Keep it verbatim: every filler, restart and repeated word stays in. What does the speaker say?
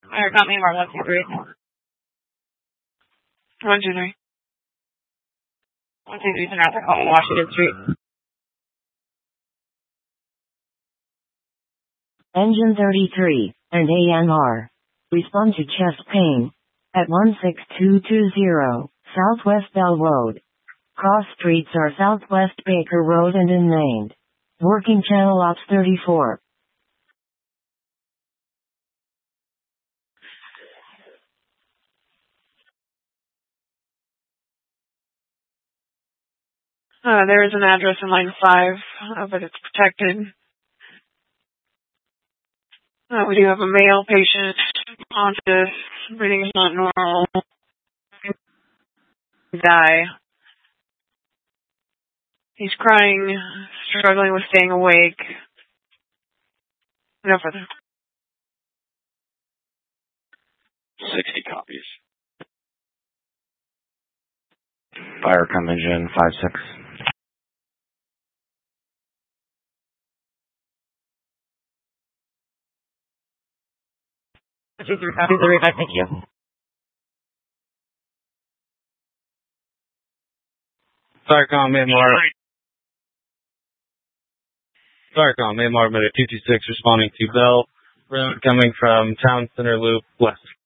Fire got me more one two three. One two three. One two three Sonata on Washington Street. Engine thirty-three and A N R. Respond to chest pain at one six two two zero Southwest Bell Road. Cross streets are Southwest Baker Road and unnamed. Working channel ops thirty-four. Uh, there is an address in line five, uh, but it's protected. Uh, we do have a male patient conscious. Breathing is not normal. Die. He's crying, struggling with staying awake. No further. sixty copies. Fire come engine five six. Two three five. Two three five. Thank you. Starcom Mid-Mar. Starcom Mid-Mar, two two six responding to Bell Road coming from Town Center Loop west.